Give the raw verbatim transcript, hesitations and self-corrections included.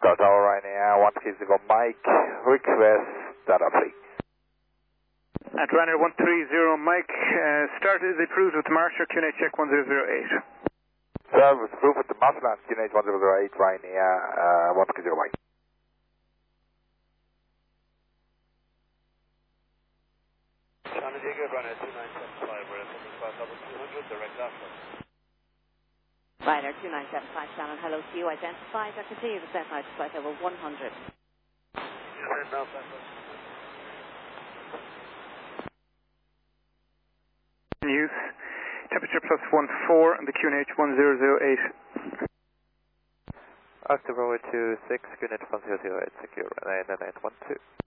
Delta Ryanair one three zero Mike, request data please. At Ryanair one three zero Mike, uh, start is approved with the marsher, Q N H check one zero zero eight. Service approved with the Masterland, Q N H one zero zero eight, Ryanair uh, one three zero Mike. China Jaeger, Ryanair two nine seven five, we're at seven five double two hundred, direct after. Ryanair two nine seven five, Shannon, hello to you, identified, I can see you, the set out flight over one hundred. Yes, now, Use, temperature plus one four and the Q N H one zero zero eight. October two six, Q N H one zero zero eight, secure, Ryanair nine eight one two.